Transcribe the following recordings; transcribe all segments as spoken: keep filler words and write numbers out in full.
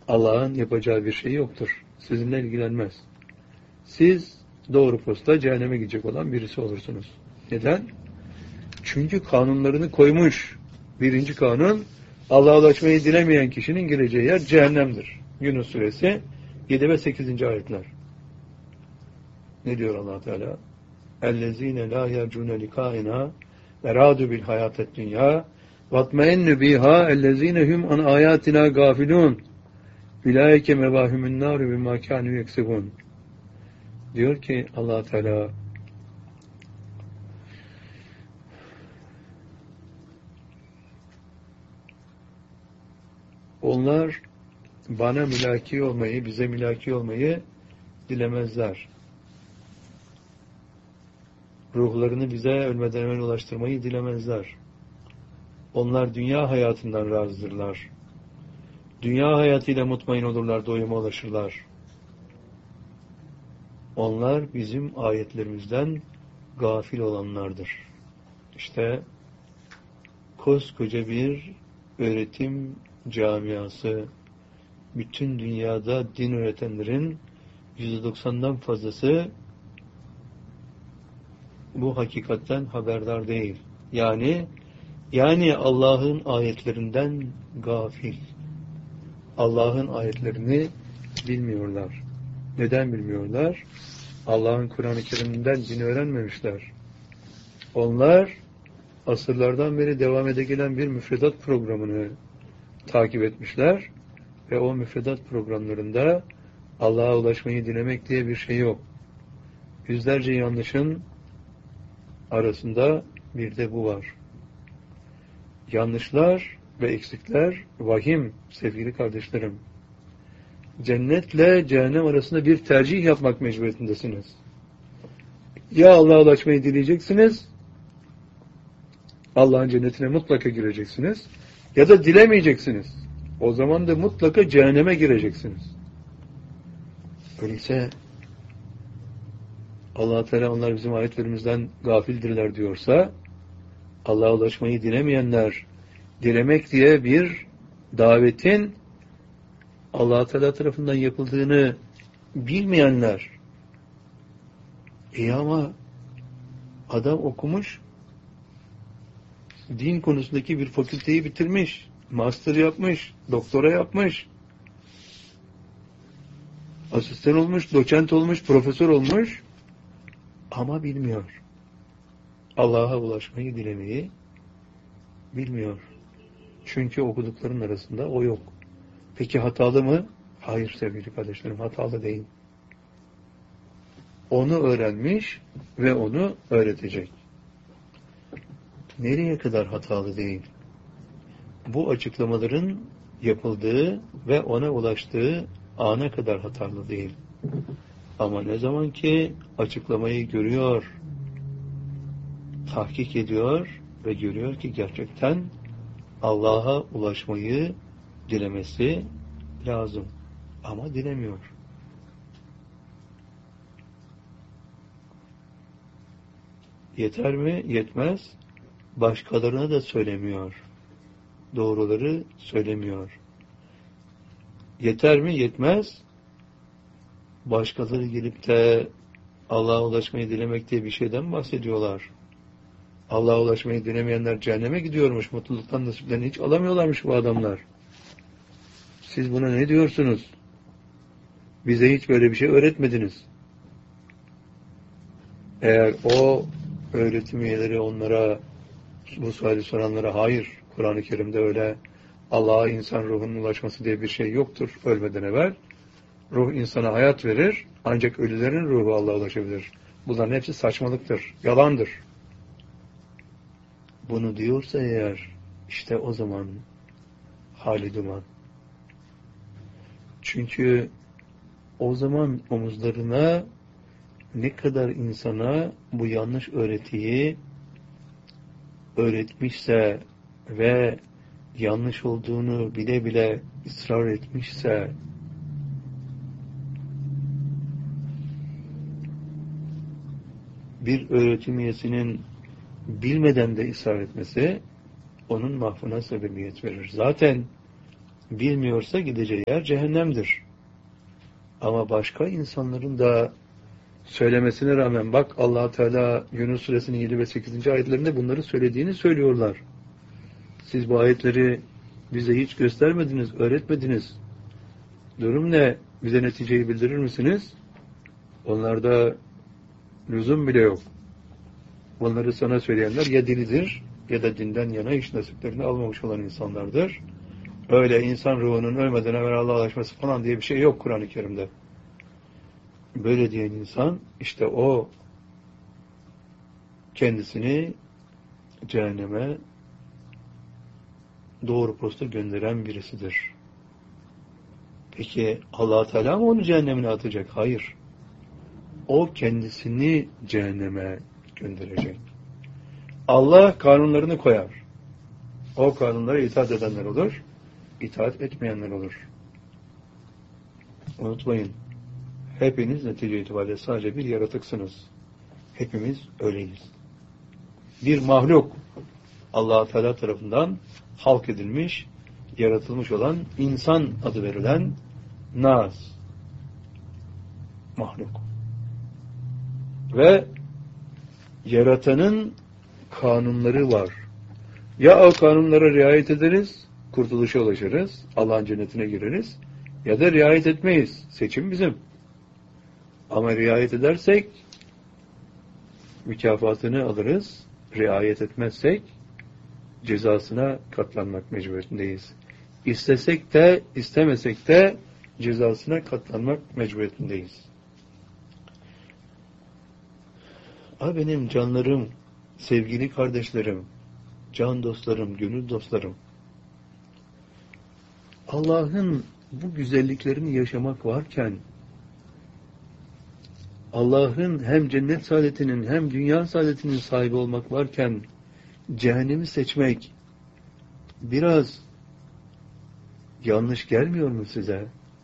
Allah'ın yapacağı bir şey yoktur. Sizinle ilgilenmez. Siz doğru posta cehenneme gidecek olan birisi olursunuz. Neden? Çünkü kanunlarını koymuş. Birinci kanun, Allah'a ulaşmayı dilemeyen kişinin gireceği yer cehennemdir. Yunus suresi yedi ve sekizinci ayetler. Ne diyor Allah Teala? اَلَّذ۪ينَ لَا يَرْجُونَ لِقَائِنَا وَرَادُوا بِالْحَيَاةِ الدُّنْيَا وَاطْمَئِنُّ بِهَا اَلَّذ۪ينَ هُمْ عَنْ آيَاتِنَا غَافِلُونَ اُولَٰئِكَ مَوَاهُمُ النَّارِ بِمَا كَانُوا يَكْسِبُونَ. Diyor ki Allah Teala, onlar bana mülaki olmayı, bize mülaki olmayı dilemezler. Ruhlarını bize ölmeden evvel ulaştırmayı dilemezler. Onlar dünya hayatından razıdırlar. Dünya hayatıyla mutmain olurlar, doyuma ulaşırlar. Onlar bizim ayetlerimizden gafil olanlardır. İşte koskoca bir öğretim camiası, bütün dünyada din öğretenlerin yüzde doksandan fazlası bu hakikatten haberdar değil. Yani yani Allah'ın ayetlerinden gafil. Allah'ın ayetlerini bilmiyorlar. Neden bilmiyorlar? Allah'ın Kur'an-ı Kerim'inden din öğrenmemişler. Onlar asırlardan beri devam ede gelen bir müfredat programını takip etmişler ve o müfredat programlarında Allah'a ulaşmayı dilemek diye bir şey yok. Yüzlerce yanlışın arasında bir de bu var. Yanlışlar ve eksikler vahim sevgili kardeşlerim. Cennetle cehennem arasında bir tercih yapmak mecburiyetindesiniz. Ya Allah'a ulaşmayı dileyeceksiniz, Allah'ın cennetine mutlaka gireceksiniz, ya da dilemeyeceksiniz. O zaman da mutlaka cehenneme gireceksiniz. Öyleyse Allah Teala onlar bizim ayetlerimizden gafildirler diyorsa, Allah'a ulaşmayı dilemeyenler, dilemek diye bir davetin Allah Teala tarafından yapıldığını bilmeyenler, iyi ama adam okumuş, din konusundaki bir fakülteyi bitirmiş, master yapmış, doktora yapmış, asistan olmuş, doçent olmuş, profesör olmuş ama bilmiyor. Allah'a ulaşmayı dilemeyi bilmiyor. Çünkü okudukların arasında o yok. Peki hatalı mı? Hayır sevgili kardeşlerim, hatalı değil. Onu öğrenmiş ve onu öğretecek. Nereye kadar hatalı değil? Bu açıklamaların yapıldığı ve ona ulaştığı ana kadar hatalı değil. Ama ne zaman ki açıklamayı görüyor, tahkik ediyor ve görüyor ki gerçekten Allah'a ulaşmayı dilemesi lazım. Ama dilemiyor. Yeter mi? Yetmez. Başkalarına da söylemiyor. Doğruları söylemiyor. Yeter mi? Yetmez. Başkaları gelip de Allah'a ulaşmayı dilemek diye bir şeyden bahsediyorlar. Allah'a ulaşmayı dilemeyenler cehenneme gidiyormuş. Mutluluktan nasiplerini hiç alamıyorlarmış bu adamlar. Siz buna ne diyorsunuz? Bize hiç böyle bir şey öğretmediniz. Eğer o öğretim üyeleri onlara, bu suali soranlara hayır, Kur'an-ı Kerim'de öyle Allah'a insan ruhunun ulaşması diye bir şey yoktur ölmeden evvel. Ruh insana hayat verir, ancak ölülerin ruhu Allah'a ulaşabilir. Bunların hepsi saçmalıktır, yalandır. Bunu diyorsa eğer, işte o zaman hali duman. Çünkü o zaman omuzlarına ne kadar insana bu yanlış öğretiyi öğretmişse ve yanlış olduğunu bile bile ısrar etmişse, bir öğretim üyesinin bilmeden de ısrar etmesi onun mahvına sebebiyet verir. Zaten bilmiyorsa gideceği yer cehennemdir. Ama başka insanların da söylemesine rağmen bak Allah Teala Yunus Suresinin yedi ve sekizinci ayetlerinde bunları söylediğini söylüyorlar. Siz bu ayetleri bize hiç göstermediniz, öğretmediniz. Durum ne? Bize neticeyi bildirir misiniz? Onlarda lüzum bile yok. Bunları sana söyleyenler ya dilidir ya da dinden yana iş nasiplerini almamış olan insanlardır. Öyle insan ruhunun ölmeden evvel Allah'a ulaşması falan diye bir şey yok Kur'an-ı Kerim'de. Böyle diyen insan işte o kendisini cehenneme doğru posta gönderen birisidir. Peki Allah Teala mı onu cehennemine atacak? Hayır. O kendisini cehenneme gönderecek. Allah kanunlarını koyar. O kanunlara itaat edenler olur, itaat etmeyenler olur. Unutmayın, hepiniz netice itibariyle sadece bir yaratıksınız. Hepimiz öyleyiz. Bir mahluk, Allah Teala tarafından halk edilmiş, yaratılmış olan insan adı verilen naz mahluk. Ve yaratanın kanunları var. Ya o kanunlara riayet ederiz, kurtuluşa ulaşırız, Allah'ın cennetine gireriz, ya da riayet etmeyiz. Seçim bizim. Ama riayet edersek mükafatını alırız, riayet etmezsek cezasına katlanmak mecburiyetindeyiz. İstesek de, istemesek de cezasına katlanmak mecburiyetindeyiz. Ah benim canlarım, sevgili kardeşlerim, can dostlarım, gönül dostlarım. Allah'ın bu güzelliklerini yaşamak varken, Allah'ın hem cennet saadetinin hem dünya saadetinin sahibi olmak varken, cehennemi seçmek biraz yanlış gelmiyor mu size?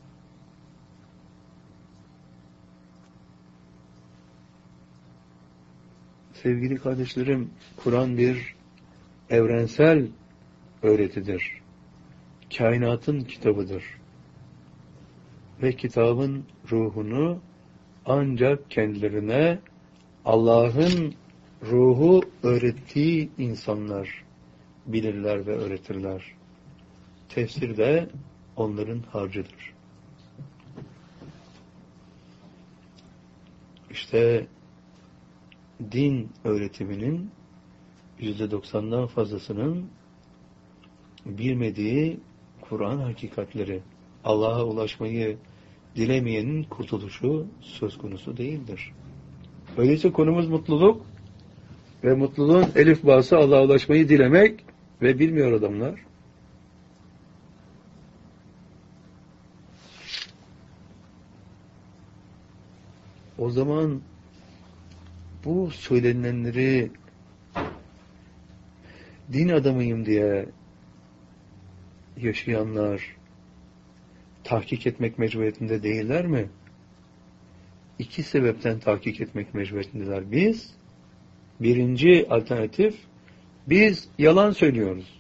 Sevgili kardeşlerim, Kur'an bir evrensel öğretidir. Kainatın kitabıdır. Ve kitabın ruhunu ancak kendilerine Allah'ın ruhu öğrettiği insanlar bilirler ve öğretirler. Tefsir de onların harcıdır. İşte din öğretiminin yüzde doksandan fazlasının bilmediği Kur'an hakikatleri, Allah'a ulaşmayı dilemeyenin kurtuluşu söz konusu değildir. Öyleyse konumuz mutluluk ve mutluluğun elif bağısı Allah'a ulaşmayı dilemek ve bilmiyor adamlar. O zaman bu söylenenleri din adamıyım diye yaşayanlar tahkik etmek mecburiyetinde değiller mi? İki sebepten tahkik etmek mecburiyetindeler. Biz, birinci alternatif, biz yalan söylüyoruz.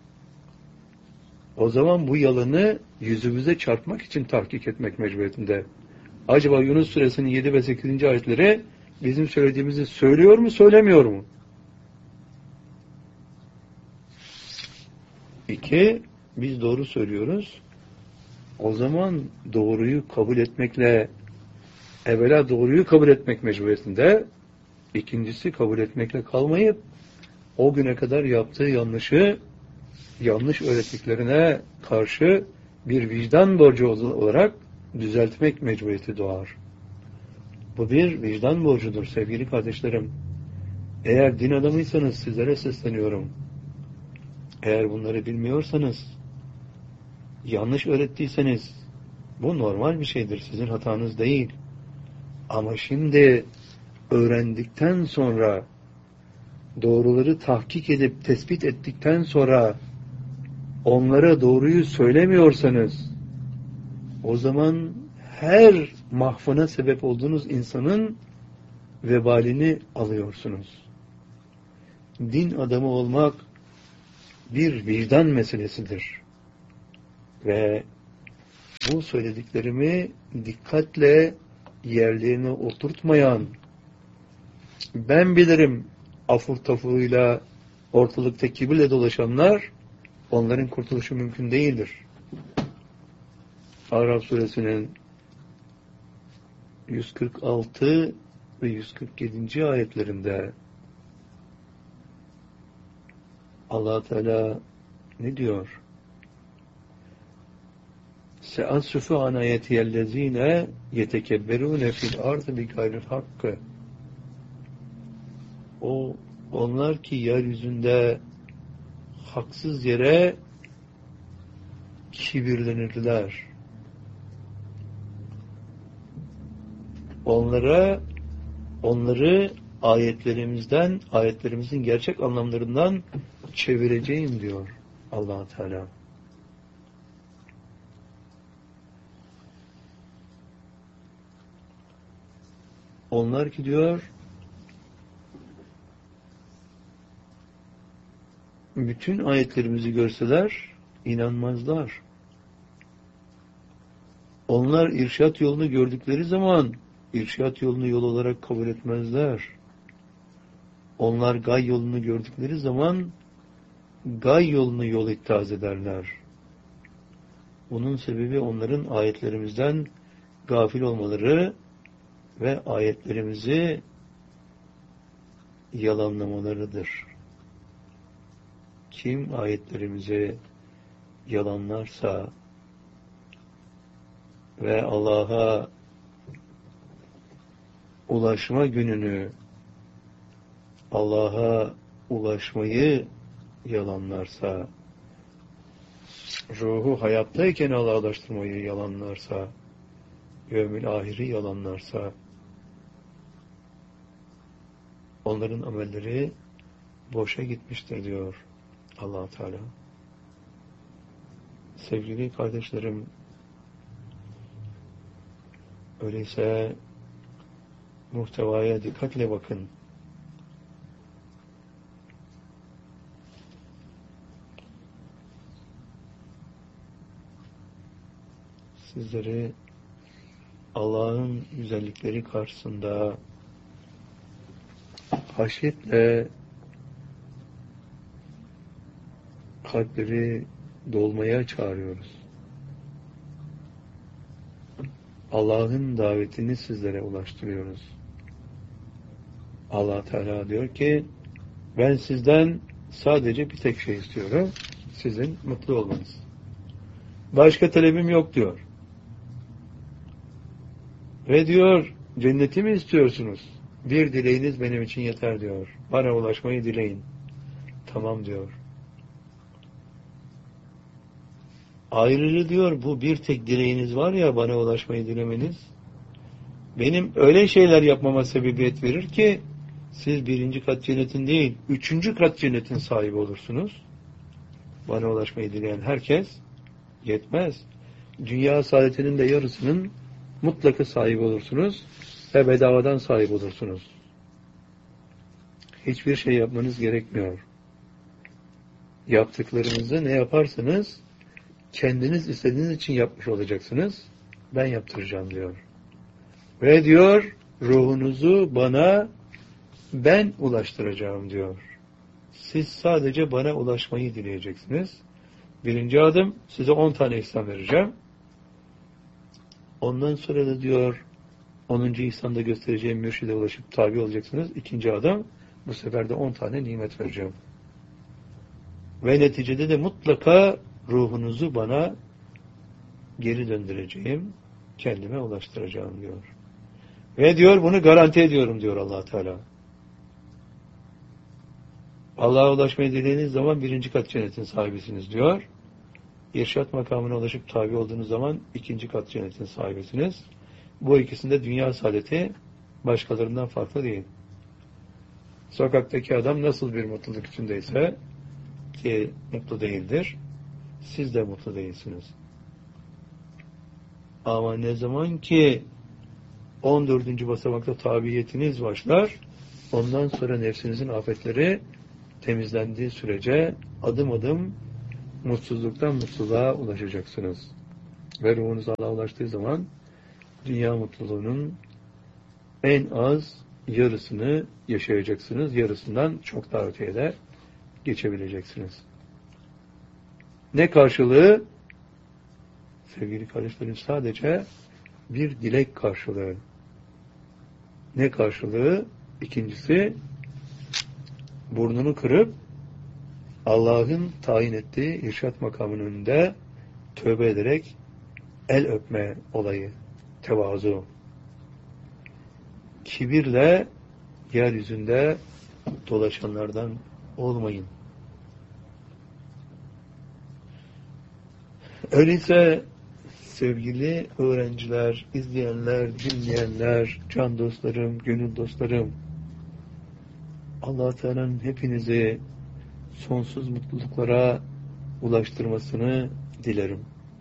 O zaman bu yalanı yüzümüze çarpmak için tahkik etmek mecburiyetinde. Acaba Yunus Suresinin yedi ve sekizinci ayetleri bizim söylediğimizi söylüyor mu, söylemiyor mu? İki, biz doğru söylüyoruz. O zaman doğruyu kabul etmekle, evvela doğruyu kabul etmek mecburiyetinde, ikincisi kabul etmekle kalmayıp, o güne kadar yaptığı yanlışı, yanlış öğrettiklerine karşı bir vicdan borcu olarak düzeltmek mecburiyeti doğar. Bu bir vicdan borcudur sevgili kardeşlerim. Eğer din adamıysanız sizlere sesleniyorum. Eğer bunları bilmiyorsanız, yanlış öğrettiyseniz, bu normal bir şeydir, sizin hatanız değil. Ama şimdi öğrendikten sonra, doğruları tahkik edip tespit ettikten sonra, onlara doğruyu söylemiyorsanız, o zaman her mahfına sebep olduğunuz insanın vebalini alıyorsunuz. Din adamı olmak bir vicdan meselesidir. ve bu söylediklerimi dikkatle yerlerine oturtmayan, ben bilirim afur tafuruyla ortalıkta kibirle dolaşanlar, onların kurtuluşu mümkün değildir. Araf suresinin yüz kırk altı ve yüz kırk yedinci ayetlerinde Allah Teala ne diyor? Se'assufu an ayetiyellezine yetekebberune fil ardı bi gayril hakkı. O onlar ki yeryüzünde haksız yere kibirlenirler. Onlara onları ayetlerimizden, ayetlerimizin gerçek anlamlarından çevireceğim diyor Allah Teala. Onlar ki diyor bütün ayetlerimizi görseler inanmazlar. Onlar irşat yolunu gördükleri zaman irşat yolunu yol olarak kabul etmezler. Onlar gay yolunu gördükleri zaman gay yolunu yol ittihaz ederler. Bunun sebebi onların ayetlerimizden gafil olmaları ve ayetlerimizi yalanlamalarıdır. Kim ayetlerimizi yalanlarsa ve Allah'a ulaşma gününü, Allah'a ulaşmayı yalanlarsa, ruhu hayattayken Allah'a ulaştırmayı yalanlarsa, yevmil ahiri yalanlarsa, onların amelleri boşa gitmiştir diyor Allah Teala. Sevgili kardeşlerim, öyleyse muhtevaya dikkatle bakın. Sizleri Allah'ın güzellikleri karşısında haşyetle kalpleri dolmaya çağırıyoruz. Allah'ın davetini sizlere ulaştırıyoruz. Allah Teala diyor ki ben sizden sadece bir tek şey istiyorum. Sizin mutlu olmanız. Başka talebim yok diyor. Ve diyor cenneti mi istiyorsunuz? Bir dileğiniz benim için yeter diyor. Bana ulaşmayı dileyin. Tamam diyor. Ayrıca diyor bu bir tek dileğiniz var ya bana ulaşmayı dilemeniz benim öyle şeyler yapmama sebebiyet verir ki siz birinci kat cennetin değil üçüncü kat cennetin sahibi olursunuz. Bana ulaşmayı dileyen herkes yetmez. Dünya saadetinin de yarısının mutlaka sahibi olursunuz ve bedavadan sahip olursunuz. Hiçbir şey yapmanız gerekmiyor. Yaptıklarınızı ne yaparsanız kendiniz istediğiniz için yapmış olacaksınız. Ben yaptıracağım diyor. Ve diyor ruhunuzu bana ben ulaştıracağım diyor. Siz sadece bana ulaşmayı dileyeceksiniz. Birinci adım size on tane ihsan vereceğim. Ondan sonra da diyor onuncu ihsanda göstereceğim mürşide ulaşıp tabi olacaksınız. İkinci adım bu sefer de on tane nimet vereceğim. Ve neticede de mutlaka ruhunuzu bana geri döndüreceğim, kendime ulaştıracağım diyor. Ve diyor bunu garanti ediyorum diyor Allah Teala. Allah'a ulaşmayı dilediğiniz zaman birinci kat cennetin sahibisiniz diyor. İrşat makamına ulaşıp tabi olduğunuz zaman ikinci kat cennetin sahibisiniz. Bu ikisinde dünya saadeti başkalarından farklı değil. Sokaktaki adam nasıl bir mutluluk içindeyse ki mutlu değildir, siz de mutlu değilsiniz. Ama ne zaman ki on dördüncü basamakta tabiyetiniz başlar, ondan sonra nefsinizin afetleri temizlendiği sürece adım adım mutsuzluktan mutluluğa ulaşacaksınız. Ve ruhunuz Allah'a ulaştığı zaman dünya mutluluğunun en az yarısını yaşayacaksınız. Yarısından çok daha öteye de geçebileceksiniz. Ne karşılığı? Sevgili kardeşlerim, sadece bir dilek karşılığı. Ne karşılığı? İkincisi, burnunu kırıp Allah'ın tayin ettiği irşat makamının önünde tövbe ederek el öpme olayı, tevazu. Kibirle yeryüzünde dolaşanlardan olmayın. Öyleyse sevgili öğrenciler, izleyenler, dinleyenler, can dostlarım, gönül dostlarım, Allah Teala'nın hepinizi sonsuz mutluluklara ulaştırmasını dilerim.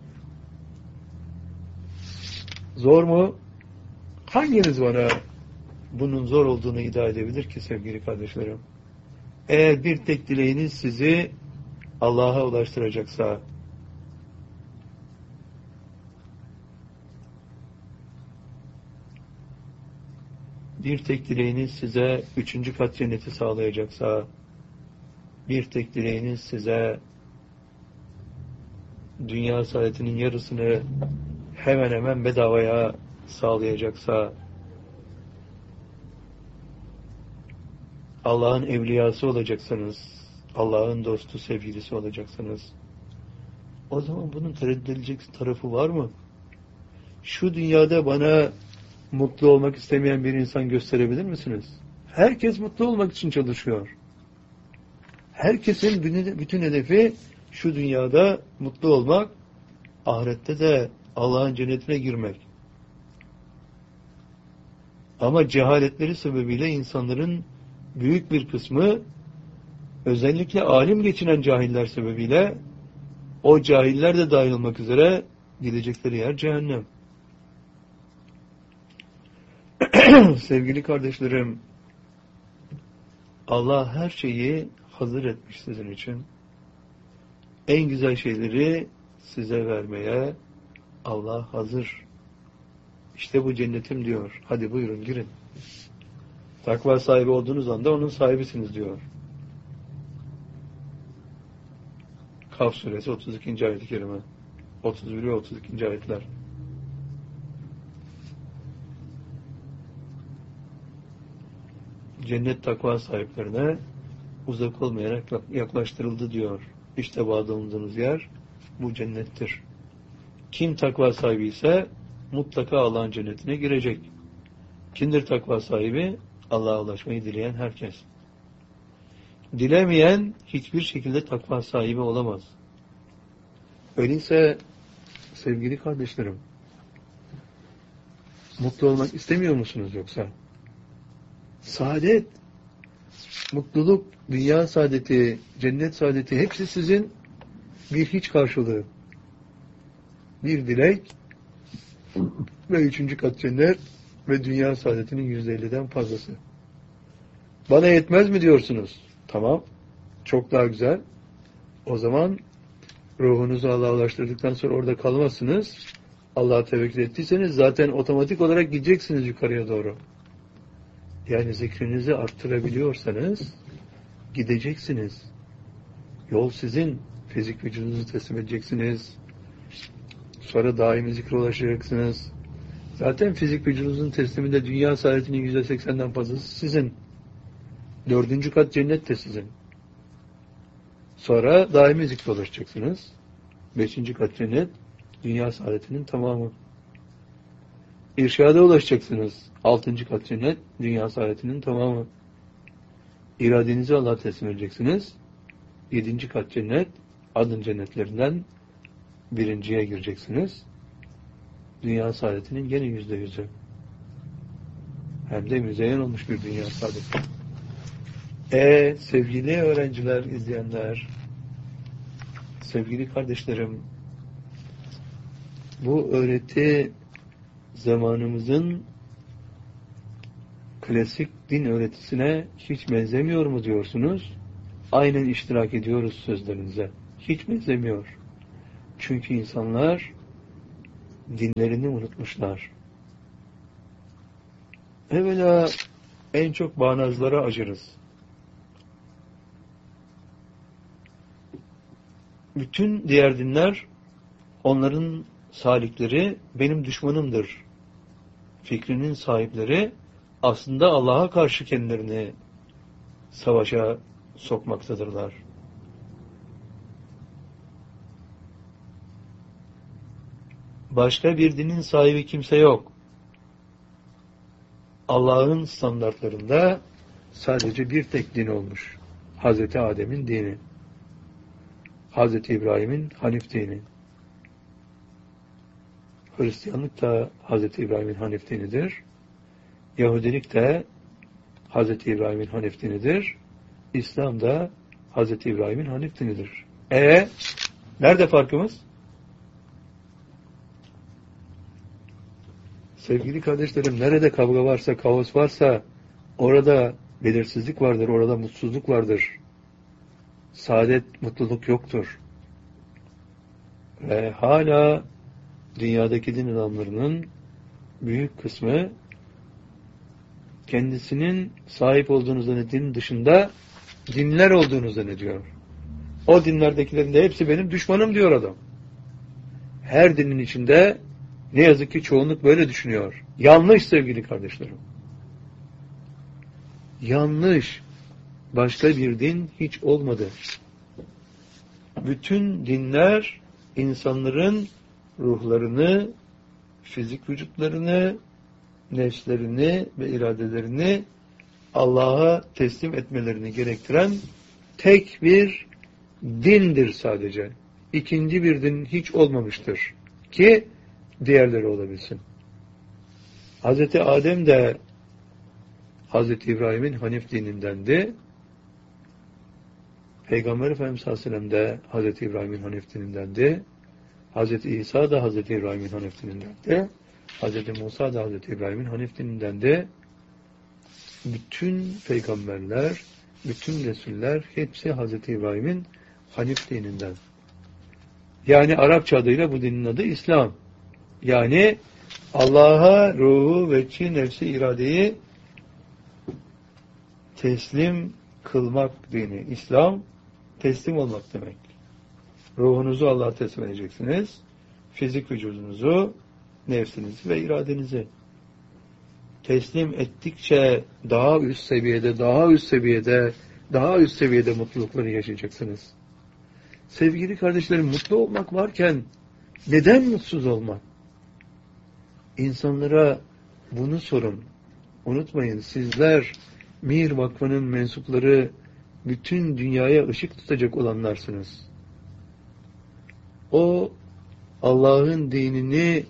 Zor mu? Hanginiz bana bunun zor olduğunu iddia edebilir ki sevgili kardeşlerim? Eğer bir tek dileğiniz sizi Allah'a ulaştıracaksa, bir tek dileğiniz size üçüncü kat cenneti sağlayacaksa, bir tek dileğiniz size dünya saadetinin yarısını hemen hemen bedavaya sağlayacaksa, Allah'ın evliyası olacaksanız, Allah'ın dostu, sevgilisi olacaksanız, o zaman bunun tereddüt edilecek tarafı var mı? Şu dünyada bana mutlu olmak istemeyen bir insan gösterebilir misiniz? Herkes mutlu olmak için çalışıyor. Herkesin bütün hedefi şu dünyada mutlu olmak, ahirette de Allah'ın cennetine girmek. Ama cehaletleri sebebiyle insanların büyük bir kısmı, özellikle alim geçinen cahiller sebebiyle, o cahiller de dahil olmak üzere gidecekleri yer cehennem. Sevgili kardeşlerim, Allah her şeyi hazır etmiş sizin için. En güzel şeyleri size vermeye Allah hazır. İşte bu cennetim diyor. Hadi buyurun girin. Takva sahibi olduğunuz anda onun sahibisiniz diyor. Kaf suresi otuz ikinci ayet-i kerime. otuz bir ve otuz ikinci ayetler. Cennet takva sahiplerine uzak olmayarak yaklaştırıldı diyor. İşte vaad olunduğunuz yer bu cennettir. Kim takva sahibi ise mutlaka Allah'ın cennetine girecek. Kimdir takva sahibi? Allah'a ulaşmayı dileyen herkes. Dilemeyen hiçbir şekilde takva sahibi olamaz. Öyleyse sevgili kardeşlerim, mutlu olmak istemiyor musunuz yoksa? Saadet, mutluluk, dünya saadeti, cennet saadeti hepsi sizin bir hiç karşılığı. Bir dilek ve üçüncü kat cennet ve dünya saadetinin yüzde elliden fazlası. Bana yetmez mi diyorsunuz? Tamam. Çok daha güzel. O zaman ruhunuzu Allah'a ulaştırdıktan sonra orada kalmazsınız. Allah'a tevekkül ettiyseniz zaten otomatik olarak gideceksiniz yukarıya doğru. Yani zikrinizi arttırabiliyorsanız gideceksiniz. Yol sizin. Fizik vücudunuzu teslim edeceksiniz. Sonra daimi zikre ulaşacaksınız. Zaten fizik vücudunuzun tesliminde dünya saadetinin yüzde seksenden fazlası sizin. Dördüncü kat cennet de sizin. Sonra daimi zikre ulaşacaksınız. Beşinci kat cennet, dünya saadetinin tamamı. İrşada ulaşacaksınız. Altıncı kat cennet, dünya saadetinin tamamı. İradenizi Allah'a teslim edeceksiniz. Yedinci kat cennet, adın cennetlerinden birinciye gireceksiniz. Dünya saadetinin gene yüzde yüzü. Hem de müzeyyen olmuş bir dünya saadeti. E sevgili öğrenciler, izleyenler, sevgili kardeşlerim, bu öğreti zamanımızın klasik din öğretisine hiç benzemiyor mu diyorsunuz? Aynen iştirak ediyoruz sözlerinize. Hiç benzemiyor. Çünkü insanlar dinlerini unutmuşlar. Evvela en çok bağnazlara acırız. Bütün diğer dinler, onların salikleri benim düşmanımdır fikrinin sahipleri aslında Allah'a karşı kendilerini savaşa sokmaktadırlar. Başka bir dinin sahibi kimse yok. Allah'ın standartlarında sadece bir tek din olmuş. Hazreti Adem'in dini. Hazreti İbrahim'in Hanif dini. Hristiyanlık da Hazreti İbrahim'in Hanif dinidir. Yahudilik de Hazreti İbrahim'in Hanif dinidir. İslam da Hazreti İbrahim'in Hanif dinidir. E nerede farkımız? Sevgili kardeşlerim, nerede kavga varsa, kaos varsa orada belirsizlik vardır, orada mutsuzluk vardır. Saadet, mutluluk yoktur. Ve hala dünyadaki din adamlarının büyük kısmı kendisinin sahip olduğunu zannediyor, din dışında dinler olduğunu zannediyor. O dinlerdekilerin de hepsi benim düşmanım diyor adam. Her dinin içinde ne yazık ki çoğunluk böyle düşünüyor. Yanlış sevgili kardeşlerim. Yanlış. Başka bir din hiç olmadı. Bütün dinler insanların ruhlarını, fizik vücutlarını, nefslerini ve iradelerini Allah'a teslim etmelerini gerektiren tek bir dindir sadece. İkinci bir din hiç olmamıştır ki diğerleri olabilsin. Hazreti Adem de Hazreti İbrahim'in Hanif dinindendi. Peygamber Efendimiz sallallahu aleyhi ve sellem de Hazreti İbrahim'in Hanif dinindendi. Hazreti İsa da Hazreti İbrahim'in Hanif dinindendi. Hazreti Musa da Hazreti İbrahim'in Hanif dinindendi. Bütün peygamberler, bütün resuller hepsi Hazreti İbrahim'in Hanif dininden. Yani Arapça adıyla bu dinin adı İslam. Yani Allah'a ruhu ve çi nefsi iradeyi teslim kılmak dini. İslam teslim olmak demek. Ruhunuzu Allah'a teslim edeceksiniz. Fizik vücudunuzu, nefsinizi ve iradenizi. Teslim ettikçe daha üst seviyede, daha üst seviyede, daha üst seviyede mutlulukları yaşayacaksınız. Sevgili kardeşlerim, mutlu olmak varken neden mutsuz olmak? İnsanlara bunu sorun. Unutmayın, sizler Mir Vakfı'nın mensupları, bütün dünyaya ışık tutacak olanlarsınız. O Allah'ın dinini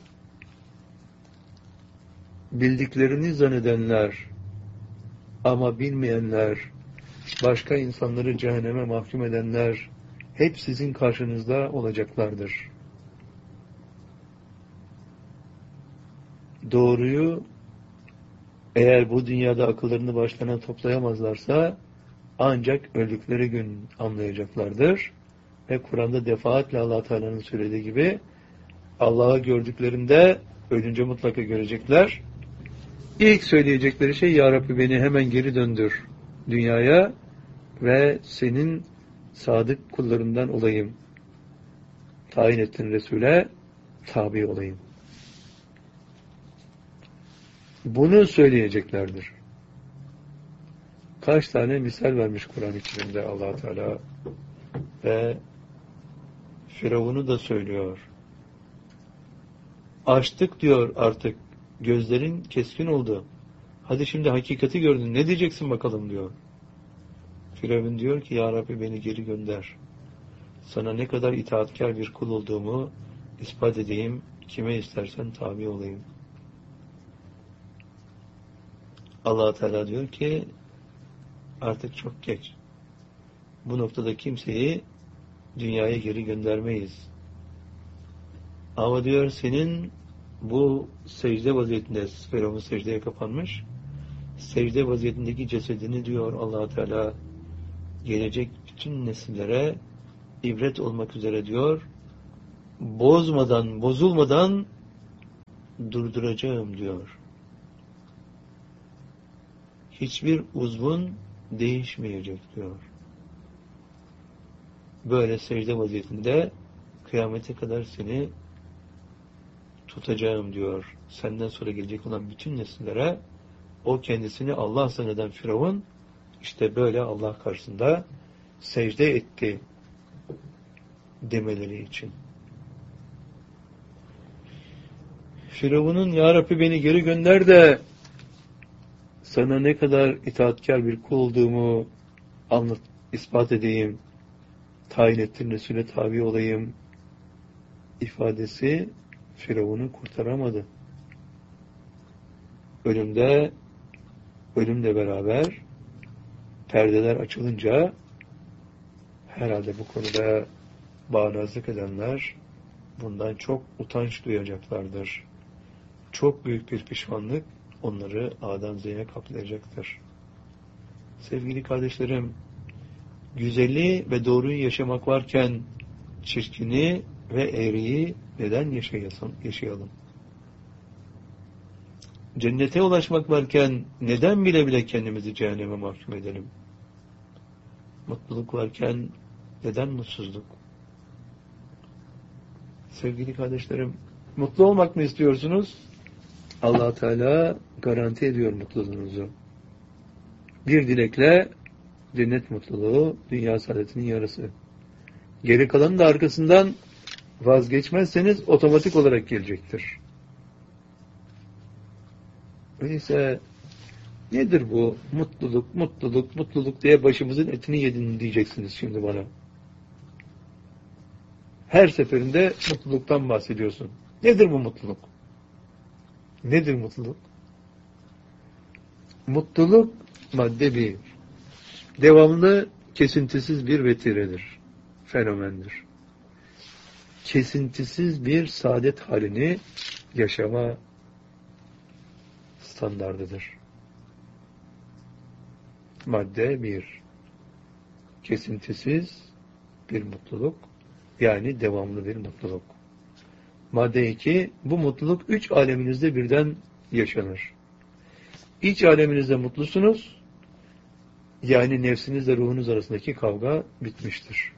bildiklerini zannedenler ama bilmeyenler, başka insanları cehenneme mahkum edenler hep sizin karşınızda olacaklardır. Doğruyu eğer bu dünyada akıllarını başlarına toplayamazlarsa ancak öldükleri gün anlayacaklardır. Ve Kur'an'da defaatle Allah Teala'nın söylediği gibi Allah'ı gördüklerinde ölünce mutlaka görecekler. İlk söyleyecekleri şey Ya Rabbi beni hemen geri döndür dünyaya ve senin sadık kullarından olayım. Tayin ettin Resul'e tabi olayım. Bunu söyleyeceklerdir. Kaç tane misal vermiş Kur'an-ı Kerim'de Allah Teala ve Firavun'u da söylüyor. Açtık diyor artık. Gözlerin keskin oldu. Hadi şimdi hakikati gördün. Ne diyeceksin bakalım diyor. Firavun diyor ki Ya Rabbi beni geri gönder. Sana ne kadar itaatkar bir kul olduğumu ispat edeyim. Kime istersen tabi olayım. Allah Teala diyor ki artık çok geç. Bu noktada kimseyi dünyaya geri göndermeyiz. Ama diyor senin bu secde vaziyetinde, Firavun secdeye kapanmış, secde vaziyetindeki cesedini diyor Allah Teala gelecek bütün nesillere ibret olmak üzere diyor, bozmadan, bozulmadan durduracağım diyor. Hiçbir uzvun değişmeyecek diyor. Böyle secde vaziyetinde kıyamete kadar seni tutacağım diyor. Senden sonra gelecek olan bütün nesillere, o kendisini Allah zanneden Firavun işte böyle Allah karşısında secde etti demeleri için. Firavun'un ya Rabbi beni geri gönder de sana ne kadar itaatkar bir kul olduğumu anlat, ispat edeyim, tayin ettiğin Resul'e tabi olayım ifadesi Firavun'u kurtaramadı. Ölümde, ölümle beraber perdeler açılınca herhalde bu konuda bağnazlık edenler bundan çok utanç duyacaklardır. Çok büyük bir pişmanlık onları A'dan Z'ye kaplayacaktır. Sevgili kardeşlerim, güzeli ve doğruyu yaşamak varken çirkini ve eğriyi neden yaşayalım? Cennete ulaşmak varken neden bile bile kendimizi cehenneme mahkum edelim? Mutluluk varken neden mutsuzluk? Sevgili kardeşlerim, mutlu olmak mı istiyorsunuz? Allah Teala garanti ediyor mutluluğunuzu. Bir dilekle cennet mutluluğu, dünya saadetinin yarısı. Geri kalanı da arkasından vazgeçmezseniz otomatik olarak gelecektir. Öyleyse nedir bu mutluluk, mutluluk, mutluluk diye başımızın etini yedin diyeceksiniz şimdi bana. Her seferinde mutluluktan bahsediyorsun. Nedir bu mutluluk? Nedir mutluluk? Mutluluk madde bir. Devamlı, kesintisiz bir vetiredir. Fenomendir. Kesintisiz bir saadet halini yaşama standardıdır. Madde bir. Kesintisiz bir mutluluk, yani devamlı bir mutluluk. Madde iki. Bu mutluluk üç aleminizde birden yaşanır. İç aleminizde mutlusunuz, yani nefsinizle ruhunuz arasındaki kavga bitmiştir.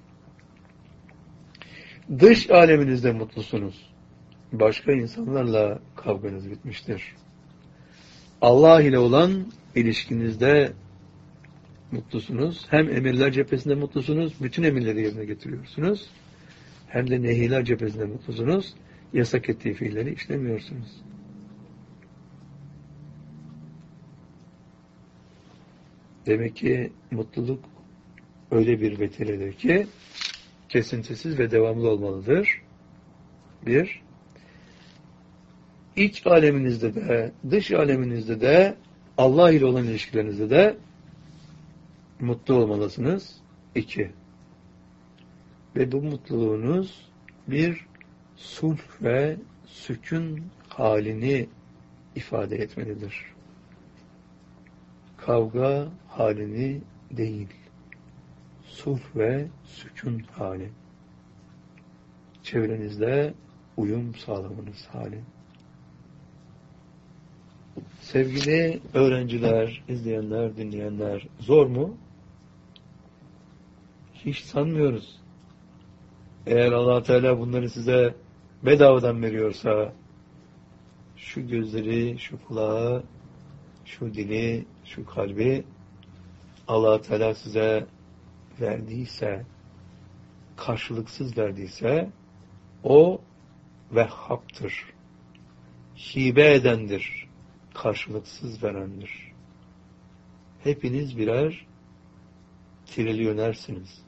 Dış aleminizde mutlusunuz, başka insanlarla kavganız bitmiştir. Allah ile olan ilişkinizde mutlusunuz. Hem emirler cephesinde mutlusunuz, bütün emirleri yerine getiriyorsunuz. Hem de nehiler cephesinde mutlusunuz, yasak ettiği fiilleri işlemiyorsunuz. Demek ki mutluluk öyle bir vetiredir ki kesintisiz ve devamlı olmalıdır. Bir, iç aleminizde de, dış aleminizde de, Allah ile olan ilişkilerinizde de mutlu olmalısınız. İki, ve bu mutluluğunuz bir sulh ve sükun halini ifade etmelidir. Kavga halini değil, sulh ve sükun hali. Çevrenizde uyum sağlamanız hali. Sevgili öğrenciler, izleyenler, dinleyenler, zor mu? Hiç sanmıyoruz. Eğer Allah Teala bunları size bedavadan veriyorsa, şu gözleri, şu kulağı, şu dili, şu kalbi Allah Teala size verdiyse, karşılıksız verdiyse, o Vehhab'tır. Hibe edendir. Karşılıksız verendir. Hepiniz birer trilyonersiniz.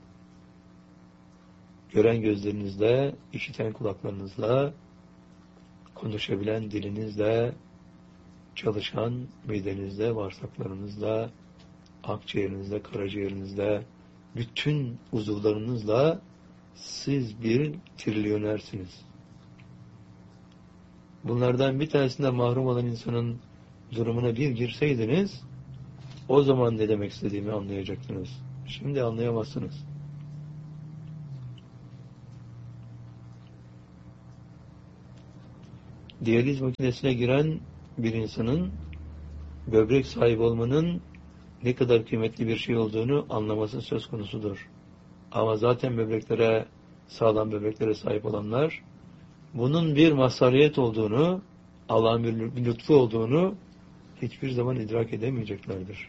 Gören gözlerinizle, işiten kulaklarınızla, konuşabilen dilinizle, çalışan midenizle, bağırsaklarınızla, akciğerinizle, karaciğerinizle, bütün uzuvlarınızla siz bir trilyonersiniz. Bunlardan bir tanesinden mahrum olan insanın durumuna bir girseydiniz, o zaman ne demek istediğimi anlayacaktınız. Şimdi anlayamazsınız. diyaliz makinesine giren bir insanın böbrek sahibi olmanın ne kadar kıymetli bir şey olduğunu anlaması söz konusudur. Ama zaten böbreklere, sağlam böbreklere sahip olanlar bunun bir mazhariyet olduğunu, Allah'ın bir lütfu olduğunu hiçbir zaman idrak edemeyeceklerdir.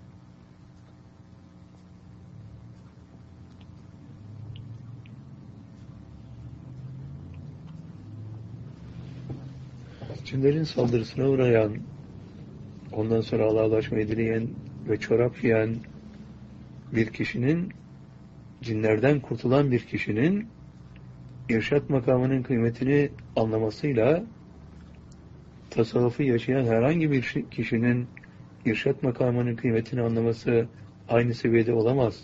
Cinlerin saldırısına uğrayan, ondan sonra Allah'a ulaşmayı dileyen ve çorap yiyen bir kişinin, cinlerden kurtulan bir kişinin irşat makamının kıymetini anlamasıyla tasavvufu yaşayan herhangi bir kişinin irşat makamının kıymetini anlaması aynı seviyede olamaz.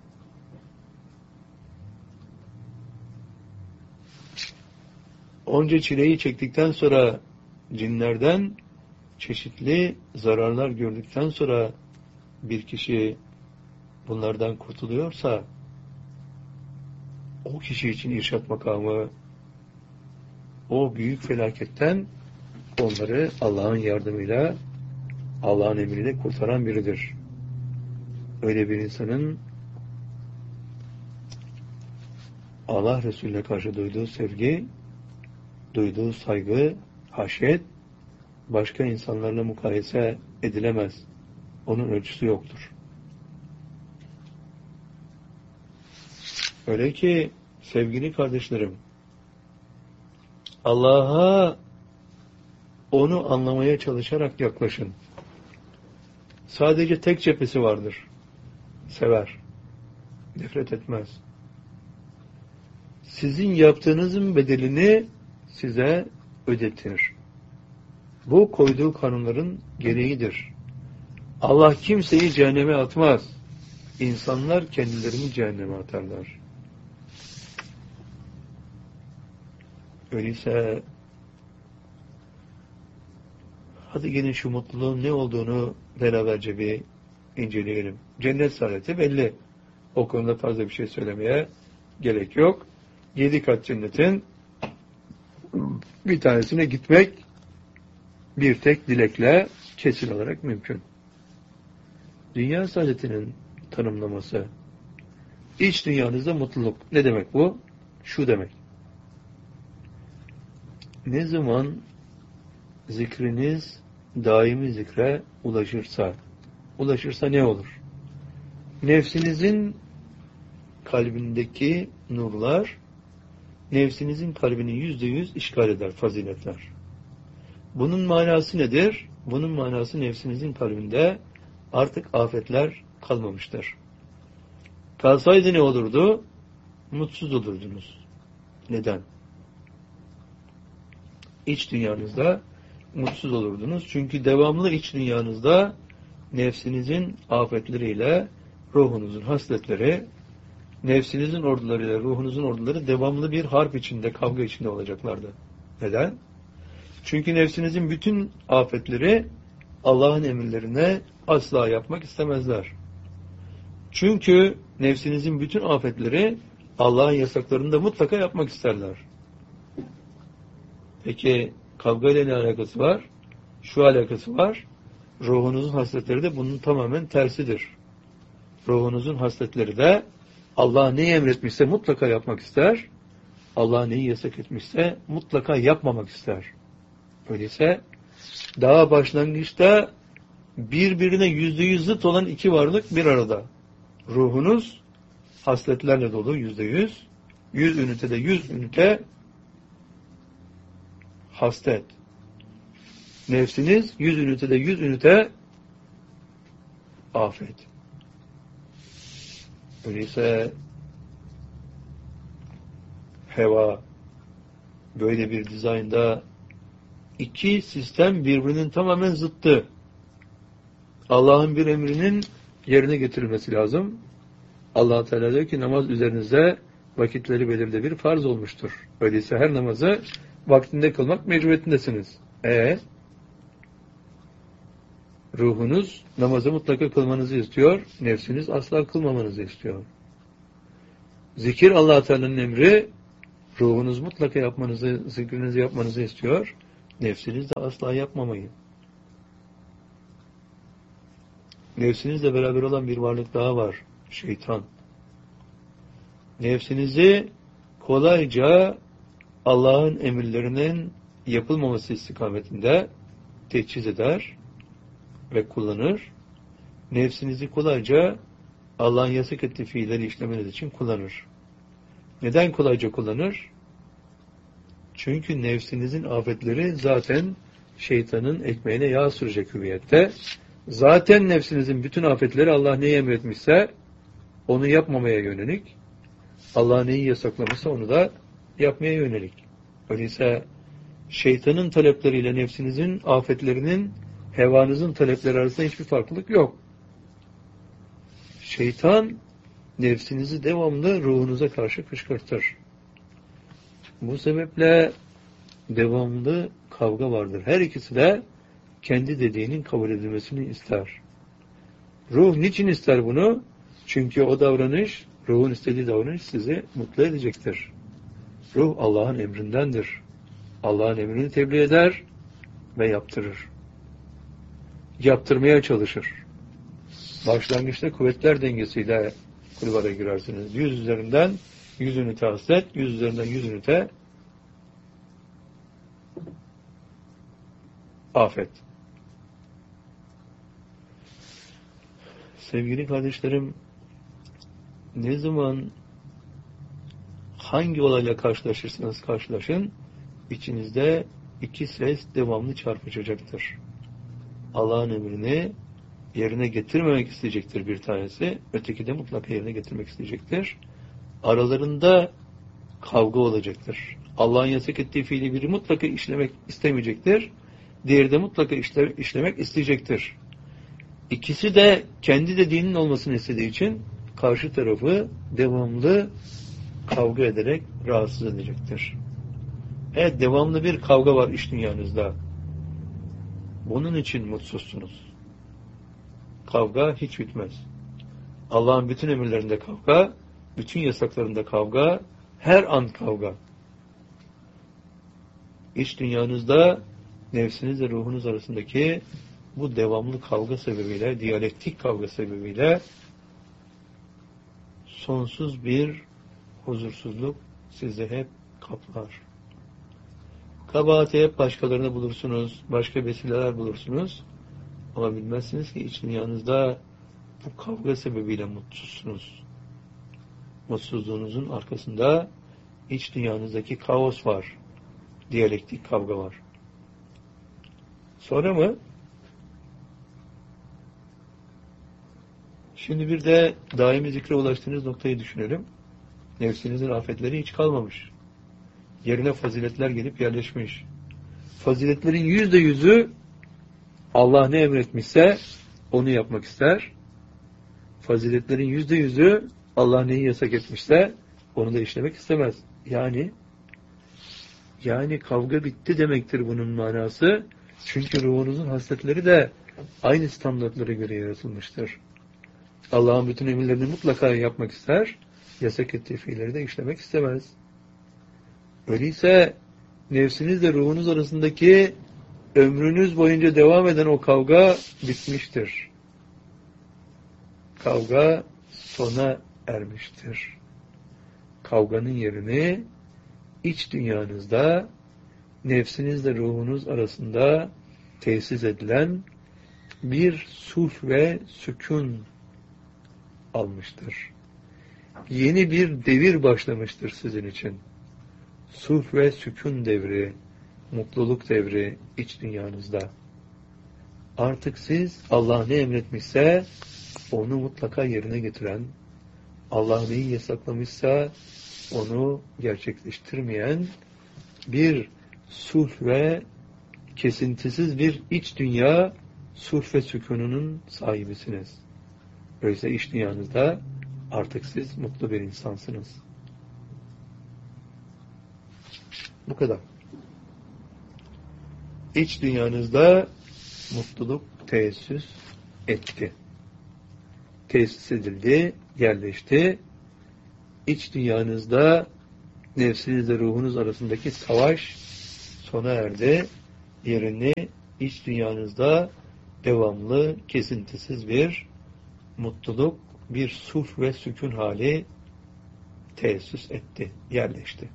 Onca çileyi çektikten sonra cinlerden çeşitli zararlar gördükten sonra bir kişi bunlardan kurtuluyorsa o kişi için irşat makamı o büyük felaketten onları Allah'ın yardımıyla, Allah'ın emriyle kurtaran biridir. Öyle bir insanın Allah Resulüne karşı duyduğu sevgi, duyduğu saygı, haşyet başka insanlarla mukayese edilemez. Onun ölçüsü yoktur. Öyle ki sevgili kardeşlerim, Allah'a onu anlamaya çalışarak yaklaşın. Sadece tek cephesi vardır. Sever. Nefret etmez. Sizin yaptığınızın bedelini size ödetir. Bu koyduğu kanunların gereğidir. Allah kimseyi cehenneme atmaz. İnsanlar kendilerini cehenneme atarlar. Öyleyse hadi gelin şu mutluluğun ne olduğunu beraberce bir inceleyelim. Cennet saadeti belli. O konuda fazla bir şey söylemeye gerek yok. Yedi kat cennetin bir tanesine gitmek bir tek dilekle kesin olarak mümkün. Dünya saadetinin tanımlaması. İç dünyanızda mutluluk. Ne demek bu? Şu demek. Ne zaman zikriniz daimi zikre ulaşırsa, ulaşırsa ne olur? Nefsinizin kalbindeki nurlar, nefsinizin kalbini yüzde yüz işgal eder faziletler. Bunun manası nedir? Bunun manası nefsinizin kalbinde artık afetler kalmamıştır. Kalsaydı ne olurdu? Mutsuz olurdunuz. Neden? İç dünyanızda mutsuz olurdunuz. Çünkü devamlı iç dünyanızda nefsinizin afetleriyle ruhunuzun hasletleri, nefsinizin ordularıyla ruhunuzun orduları devamlı bir harp içinde, kavga içinde olacaklardı. Neden? Çünkü nefsinizin bütün afetleri Allah'ın emirlerine asla yapmak istemezler. Çünkü nefsinizin bütün afetleri Allah'ın yasaklarını da mutlaka yapmak isterler. Peki kavga ile ne alakası var? Şu alakası var. Ruhunuzun hasletleri de bunun tamamen tersidir. Ruhunuzun hasletleri de Allah neyi emretmişse mutlaka yapmak ister. Allah neyi yasak etmişse mutlaka yapmamak ister. Öyleyse daha başlangıçta birbirine yüzde yüz zıt olan iki varlık bir arada. Ruhunuz hasletlerle dolu yüzde yüz. Yüz ünitede yüz ünite haslet. Nefsiniz yüz ünitede yüz ünite afet. Öyleyse heva böyle bir dizaynda iki sistem birbirinin tamamen zıttı. Allah'ın bir emrinin yerine getirilmesi lazım. Allah Teala diyor ki namaz üzerinize vakitleri belirli bir farz olmuştur. Öyleyse her namazı vaktinde kılmak mecburiyetindesiniz. E ruhunuz namazı mutlaka kılmanızı istiyor, nefsiniz asla kılmamanızı istiyor. Zikir Allah Teala'nın emri, ruhunuz mutlaka yapmanızı, zikrinizi yapmanızı istiyor. Nefsinizle asla yapmamayı. Nefsinizle beraber olan bir varlık daha var. Şeytan. Nefsinizi kolayca Allah'ın emirlerinin yapılmaması istikametinde teçhiz eder ve kullanır. Nefsinizi kolayca Allah'ın yasak ettiği fiilleri işlemeniz için kullanır. Neden kolayca kullanır? Çünkü nefsinizin afetleri zaten şeytanın ekmeğine yağ sürecek hüviyette. Zaten nefsinizin bütün afetleri Allah neyi emretmişse onu yapmamaya yönelik. Allah neyi yasaklamışsa onu da yapmaya yönelik. Öyleyse şeytanın talepleriyle nefsinizin afetlerinin, hevanızın talepleri arasında hiçbir farklılık yok. Şeytan nefsinizi devamlı ruhunuza karşı kışkırtır. Bu sebeple devamlı kavga vardır. Her ikisi de kendi dediğinin kabul edilmesini ister. Ruh niçin ister bunu? Çünkü o davranış, ruhun istediği davranış sizi mutlu edecektir. Ruh Allah'ın emrindendir. Allah'ın emrini tebliğ eder ve yaptırır. Yaptırmaya çalışır. Başlangıçta kuvvetler dengesiyle kulvara girersiniz. Yüz üzerinden yüz ünite hasret, yüz üzerinden yüz ünite afet. Sevgili kardeşlerim, ne zaman hangi olayla karşılaşırsanız karşılaşın, içinizde iki ses devamlı çarpışacaktır. Allah'ın emrini yerine getirmemek isteyecektir bir tanesi, öteki de mutlaka yerine getirmek isteyecektir. Aralarında kavga olacaktır. Allah'ın yasak ettiği fiili biri mutlaka işlemek istemeyecektir, diğeri de mutlaka işle, işlemek isteyecektir. İkisi de kendi dediğinin olmasını istediği için karşı tarafı devamlı kavga ederek rahatsız edecektir. Evet, devamlı bir kavga var iş dünyanızda. Bunun için mutsuzsunuz. Kavga hiç bitmez. Allah'ın bütün emirlerinde kavga, bütün yasaklarında kavga, her an kavga. İç dünyanızda nefsinizle ruhunuz arasındaki bu devamlı kavga sebebiyle, diyalektik kavga sebebiyle sonsuz bir huzursuzluk sizi hep kaplar. Kabahati hep başkalarını bulursunuz, başka vesileler bulursunuz. Ama bilmezsiniz ki iç dünyanızda bu kavga sebebiyle mutsuzsunuz. Mutsuzluğunuzun arkasında iç dünyanızdaki kaos var. Diyalektik kavga var. Sonra mı? Şimdi bir de daimi zikre ulaştığınız noktayı düşünelim. Nefsinizin afetleri hiç kalmamış. Yerine faziletler gelip yerleşmiş. Faziletlerin yüzde yüzü Allah ne emretmişse onu yapmak ister. Faziletlerin yüzde yüzü Allah neyi yasak etmişse onu da işlemek istemez. Yani yani kavga bitti demektir bunun manası. Çünkü ruhunuzun hasletleri de aynı standartlara göre yaratılmıştır. Allah'ın bütün emirlerini mutlaka yapmak ister, yasak ettiği fiilleri de işlemek istemez. Öyleyse nefsinizle ruhunuz arasındaki ömrünüz boyunca devam eden o kavga bitmiştir. Kavga sona ermiştir. Kavganın yerini iç dünyanızda nefsinizle ruhunuz arasında tesis edilen bir sulh ve sükun almıştır. Yeni bir devir başlamıştır sizin için. Sulh ve sükun devri, mutluluk devri iç dünyanızda. Artık siz Allah ne emretmişse onu mutlaka yerine getiren, Allah neyi yasaklamışsa onu gerçekleştirmeyen bir sulh ve kesintisiz bir iç dünya sulh ve sükununun sahibisiniz. Öyleyse iç dünyanızda artık siz mutlu bir insansınız. Bu kadar. İç dünyanızda mutluluk teessüs etti. Tesis edildi, yerleşti. İç dünyanızda nefsinizle ruhunuz arasındaki savaş sona erdi. yerini iç dünyanızda devamlı, kesintisiz bir mutluluk, bir suf ve sükun hali teessüs etti, yerleşti.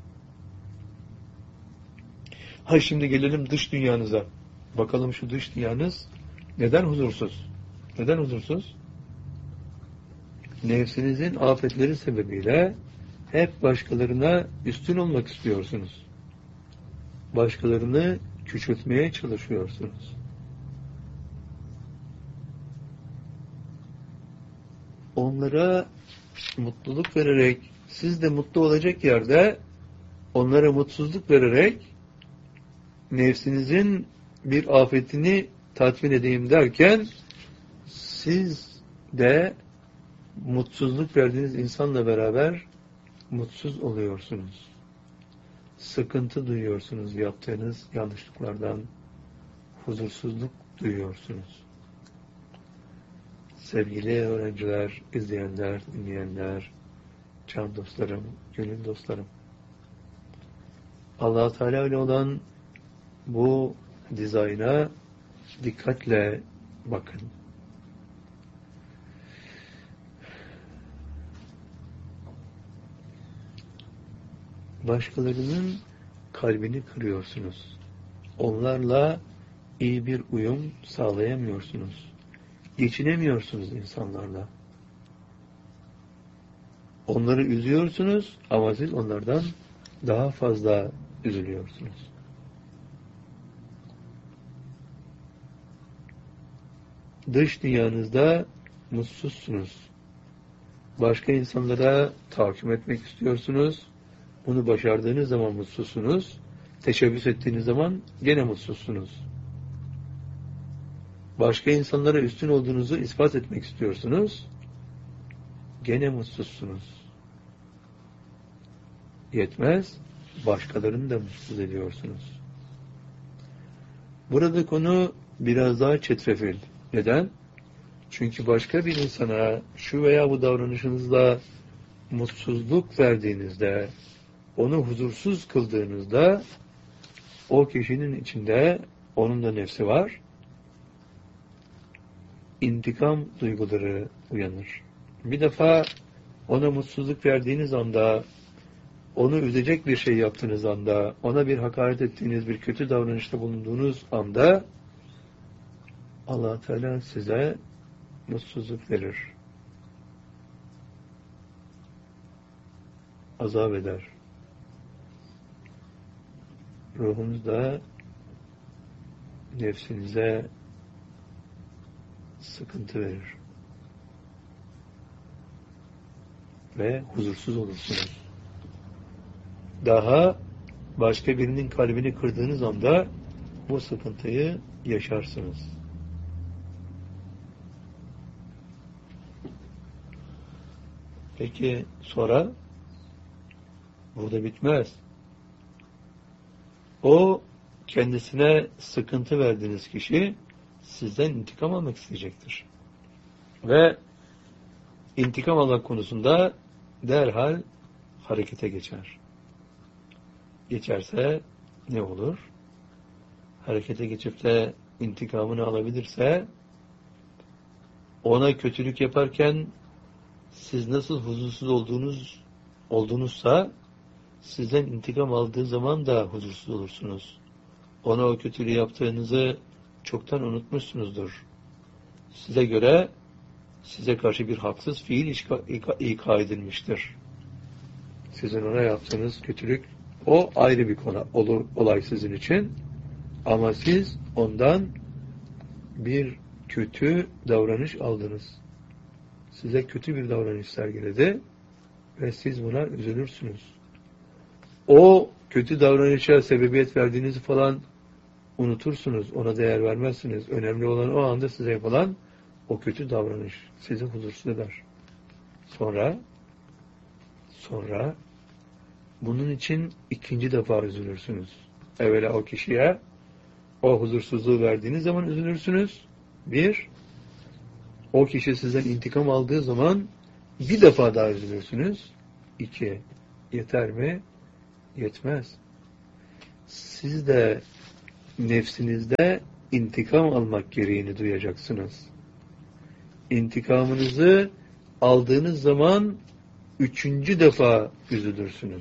Ha şimdi gelelim dış dünyanıza. Bakalım şu dış dünyanız neden huzursuz? Neden huzursuz? Nefsinizin afetleri sebebiyle hep başkalarına üstün olmak istiyorsunuz. Başkalarını küçültmeye çalışıyorsunuz. Onlara mutluluk vererek, siz de mutlu olacak yerde onlara mutsuzluk vererek nefsinizin bir afetini tatmin edeyim derken siz de mutsuzluk verdiğiniz insanla beraber mutsuz oluyorsunuz. Sıkıntı duyuyorsunuz yaptığınız yanlışlıklardan, huzursuzluk duyuyorsunuz. Sevgili öğrenciler, izleyenler, dinleyenler, can dostlarım, gönül dostlarım. Allah Teala ile olan bu dizayna dikkatle bakın. Başkalarının kalbini kırıyorsunuz. Onlarla iyi bir uyum sağlayamıyorsunuz. Geçinemiyorsunuz insanlarla. Onları üzüyorsunuz ama siz onlardan daha fazla üzülüyorsunuz. Dış dünyanızda mutsuzsunuz. Başka insanlara tahakküm etmek istiyorsunuz. Bunu başardığınız zaman mutsuzsunuz. Teşebbüs ettiğiniz zaman gene mutsuzsunuz. Başka insanlara üstün olduğunuzu ispat etmek istiyorsunuz. Gene mutsuzsunuz. Yetmez, başkalarını da mutsuz ediyorsunuz. Burada konu biraz daha çetrefil. Neden? Çünkü başka bir insana şu veya bu davranışınızla mutsuzluk verdiğinizde, onu huzursuz kıldığınızda o kişinin içinde onun da nefsi var. İntikam duyguları uyanır. Bir defa ona mutsuzluk verdiğiniz anda, onu üzecek bir şey yaptığınız anda, ona bir hakaret ettiğiniz, bir kötü davranışta bulunduğunuz anda Allah Teala size mutsuzluk verir. Azap eder. Ruhunuzda nefsinize sıkıntı verir. Ve huzursuz olursunuz. Daha başka birinin kalbini kırdığınız anda bu sıkıntıyı yaşarsınız. Peki sonra burada bitmez. O kendisine sıkıntı verdiğiniz kişi sizden intikam almak isteyecektir. Ve intikam almak konusunda derhal harekete geçer. Geçerse ne olur? Harekete geçip de intikamını alabilirse ona kötülük yaparken siz nasıl huzursuz olduğunuz olduğunuzsa sizden intikam aldığı zaman da huzursuz olursunuz. Ona o kötülüğü yaptığınızı çoktan unutmuşsunuzdur. Size göre size karşı bir haksız fiil ika edilmiştir. Sizin ona yaptığınız kötülük o ayrı bir konu olur, olay sizin için. Ama siz ondan bir kötü davranış aldınız. Size kötü bir davranış sergiledi ve siz buna üzülürsünüz. O kötü davranışa sebebiyet verdiğinizi falan unutursunuz. Ona değer vermezsiniz. Önemli olan o anda size yapılan o kötü davranış sizi huzursuz eder. Sonra sonra bunun için ikinci defa üzülürsünüz. Evvela o kişiye o huzursuzluğu verdiğiniz zaman üzülürsünüz. Bir, o kişi sizden intikam aldığı zaman bir defa daha üzülürsünüz. İki, yeter mi? Yetmez. Siz de nefsinizde intikam almak gereğini duyacaksınız. İntikamınızı aldığınız zaman üçüncü defa üzülürsünüz.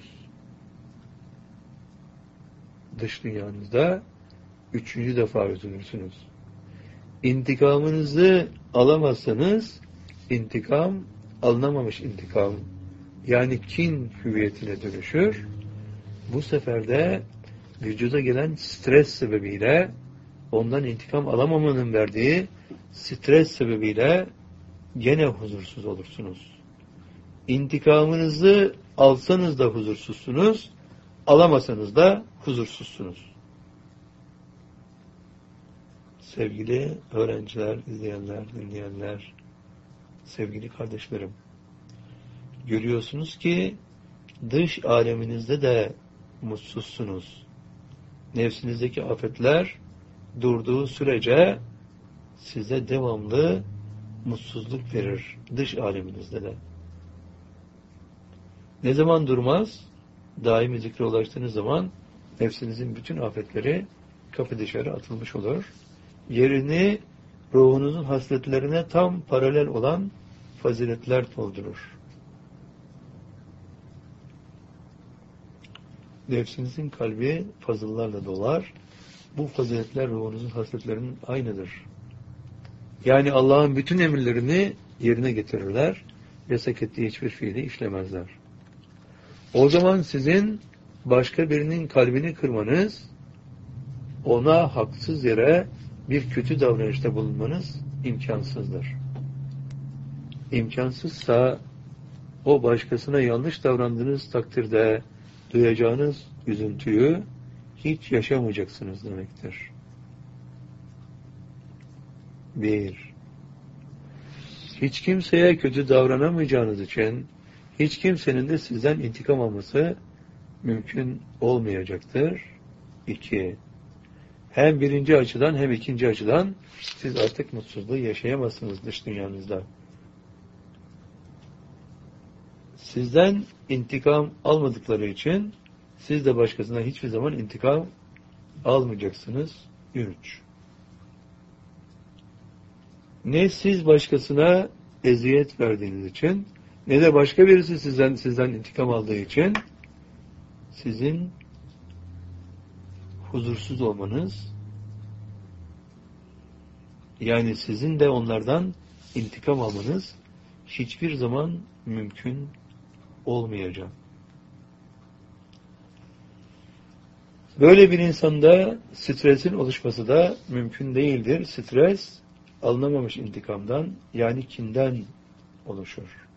Dış dünyanızda üçüncü defa üzülürsünüz. İntikamınızı alamazsanız intikam alınamamış intikam, yani kin hüviyetine dönüşür. Bu sefer de vücuda gelen stres sebebiyle, ondan intikam alamamanın verdiği stres sebebiyle gene huzursuz olursunuz. İntikamınızı alsanız da huzursuzsunuz, alamasanız da huzursuzsunuz. Sevgili öğrenciler, izleyenler, dinleyenler, sevgili kardeşlerim, görüyorsunuz ki dış aleminizde de mutsuzsunuz. Nefsinizdeki afetler durduğu sürece size devamlı mutsuzluk verir dış aleminizde de. Ne zaman durmaz? Daimi zikre ulaştığınız zaman nefsinizin bütün afetleri kapı dışarı atılmış olur. Yerini ruhunuzun hasletlerine tam paralel olan faziletler doldurur. Nefsinizin kalbi fazıllarla dolar. Bu faziletler ruhunuzun hasletlerinin aynıdır. Yani Allah'ın bütün emirlerini yerine getirirler. Yasak ettiği hiçbir fiili işlemezler. O zaman sizin başka birinin kalbini kırmanız, ona haksız yere bir kötü davranışta bulunmanız imkansızdır. İmkansızsa o başkasına yanlış davrandığınız takdirde duyacağınız üzüntüyü hiç yaşamayacaksınız demektir. Bir, hiç kimseye kötü davranamayacağınız için hiç kimsenin de sizden intikam alması mümkün olmayacaktır. İki, hem birinci açıdan hem ikinci açıdan siz artık mutsuzluğu yaşayamazsınız dış dünyanızda. Sizden intikam almadıkları için siz de başkasına hiçbir zaman intikam almayacaksınız. Üç, ne siz başkasına eziyet verdiğiniz için ne de başka birisi sizden sizden intikam aldığı için sizin huzursuz olmanız, yani sizin de onlardan intikam almanız hiçbir zaman mümkün olmayacak. Böyle bir insanda stresin oluşması da mümkün değildir. Stres alınamamış intikamdan, yani kinden oluşur.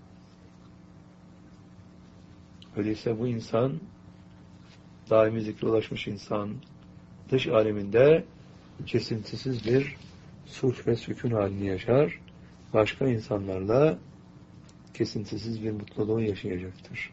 Öyleyse bu insan, daimi zikre ulaşmış insan, dış aleminde kesintisiz bir sulh ve sükun halini yaşar. Başka insanlarla kesintisiz bir mutluluğu yaşayacaktır.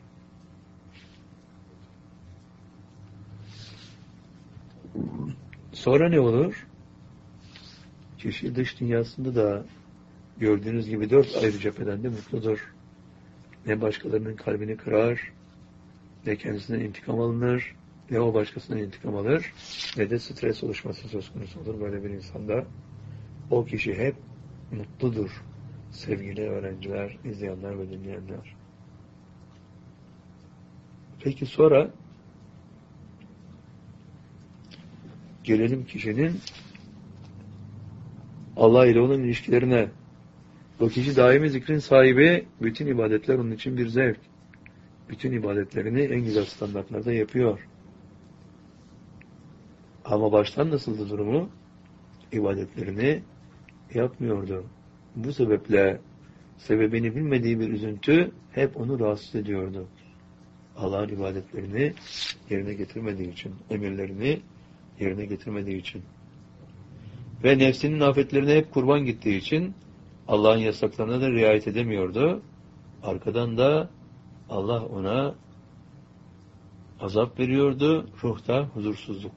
Sonra ne olur? Kişi dış dünyasında da gördüğünüz gibi dört ayrı cepheden de mutludur. Ne başkalarının kalbini kırar, ne kendisinden intikam alınır, ne o başkasından intikam alır, ne de stres oluşması söz konusu olur böyle bir insanda. O kişi hep mutludur. Sevgili öğrenciler, izleyenler ve dinleyenler. Peki sonra gelelim kişinin Allah ile olan ilişkilerine. O kişi daimi zikrin sahibi, bütün ibadetler onun için bir zevk. Bütün ibadetlerini en güzel standartlarda yapıyor. Ama baştan nasıldı durumu? İbadetlerini yapmıyordu. Bu sebeple sebebini bilmediği bir üzüntü hep onu rahatsız ediyordu. Allah'ın ibadetlerini yerine getirmediği için, emirlerini yerine getirmediği için ve nefsinin afetlerine hep kurban gittiği için Allah'ın yasaklarına da riayet edemiyordu. Arkadan da Allah ona azap veriyordu, ruhta huzursuzluk.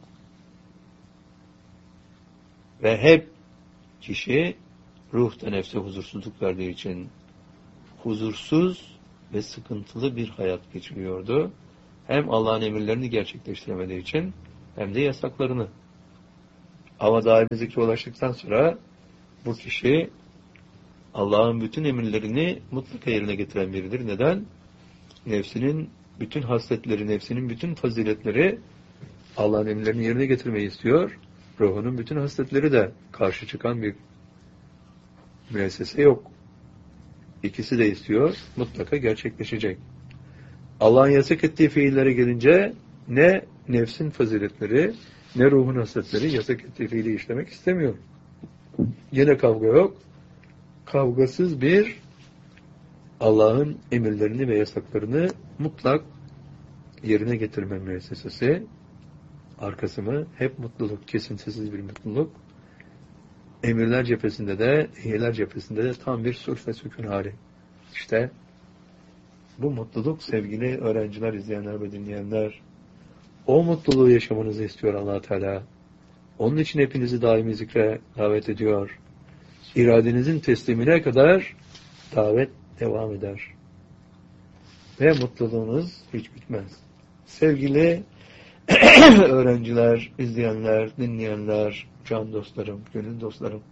Ve hep kişi ruhta nefse huzursuzluk verdiği için huzursuz ve sıkıntılı bir hayat geçiriyordu. Hem Allah'ın emirlerini gerçekleştiremediği için hem de yasaklarını. Ama daimi zikre ulaştıktan sonra bu kişi Allah'ın bütün emirlerini mutlaka yerine getiren biridir. Neden? Nefsinin bütün hasletleri, nefsinin bütün faziletleri Allah'ın emirlerini yerine getirmeyi istiyor. Ruhunun bütün hasletleri de karşı çıkan bir müessese yok. İkisi de istiyor. Mutlaka gerçekleşecek. Allah'ın yasak ettiği fiillere gelince ne nefsin faziletleri ne ruhun hasletleri yasak ettiği fiili işlemek istemiyor. Yine kavga yok. Kavgasız bir Allah'ın emirlerini ve yasaklarını mutlak yerine getirme müessesesi. Arkası mı? Hep mutluluk, kesintisiz bir mutluluk. Emirler cephesinde de, nehirler cephesinde de tam bir sulh ve sükun hali. İşte bu mutluluk sevgili öğrenciler, izleyenler ve dinleyenler. O mutluluğu yaşamanızı istiyor Allah Teala. Onun için hepinizi daimi zikre davet ediyor. İradenizin teslimine kadar davet devam eder. Ve mutluluğunuz hiç bitmez. Sevgili öğrenciler, izleyenler, dinleyenler, can dostlarım, gönül dostlarım.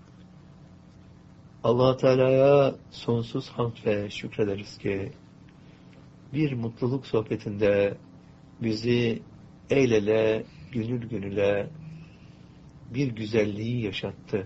Allah Teala'ya sonsuz hamd ve şükrederiz ki bir mutluluk sohbetinde bizi el ele, gönül gönüle bir güzelliği yaşattı.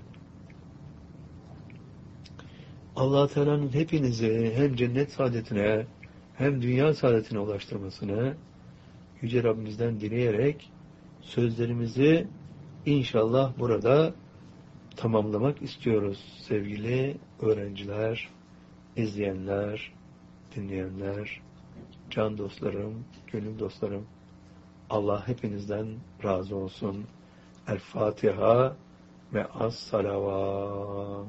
Allah Teala'nın hepinizi hem cennet saadetine hem dünya saadetine ulaştırmasını Yüce Rabbimizden dileyerek sözlerimizi inşallah burada tamamlamak istiyoruz. Sevgili öğrenciler, izleyenler, dinleyenler, can dostlarım, gönül dostlarım. Allah hepinizden razı olsun. El Fatiha ve as salavat.